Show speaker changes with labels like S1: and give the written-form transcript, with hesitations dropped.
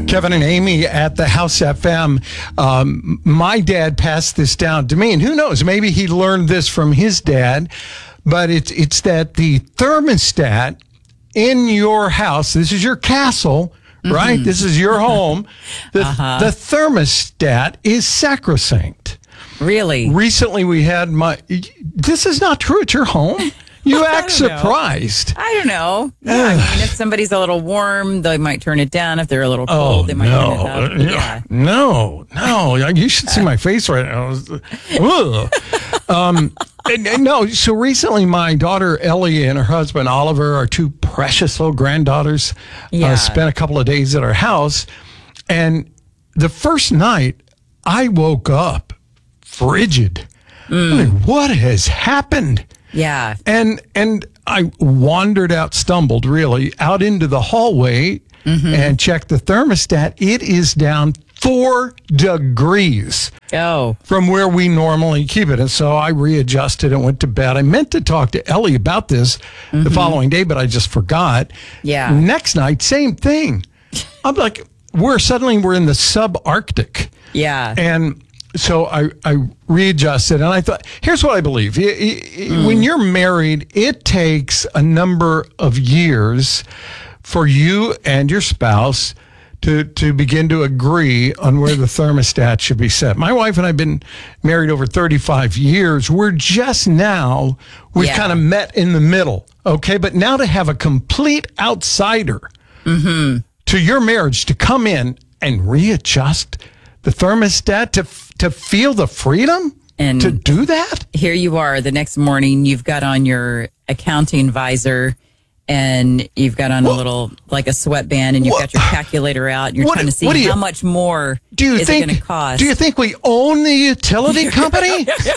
S1: Kevin and Amy at the House FM. My dad passed this down to me, and who knows, maybe he learned this from his dad, but it's that the thermostat in your house, this is your castle, right? This is your home. The thermostat is sacrosanct.
S2: Really?
S1: Recently we had this is not true at your home? You act surprised.
S2: I don't know. Yeah, I mean, if somebody's a little warm, they might turn it down. If they're a little cold, they might turn it up. Yeah.
S1: No. You should see my face right now. No, so recently my daughter Ellie and her husband Oliver, our two precious little granddaughters, spent a couple of days at our house. And the first night, I woke up frigid. Like, what has happened?
S2: Yeah.
S1: And I stumbled out into the hallway and checked the thermostat. It is down 4 degrees from where we normally keep it. And so I readjusted and went to bed. I meant to talk to Ellie about this the following day, but I just forgot.
S2: Yeah.
S1: Next night, same thing. I'm like, we're in the subarctic.
S2: Yeah.
S1: And so I readjusted, and I thought, here's what I believe. When you're married, it takes a number of years for you and your spouse to begin to agree on where the thermostat should be set. My wife and I have been married over 35 years. We're just now, we've kind of met in the middle, okay? But now to have a complete outsider to your marriage to come in and readjust the thermostat to feel the freedom and to do that?
S2: Here you are the next morning, you've got on your accounting visor and you've got on a little, like a sweatband, and you've got your calculator out and you're trying to see how much more is it going to cost.
S1: Do you think we own the utility company?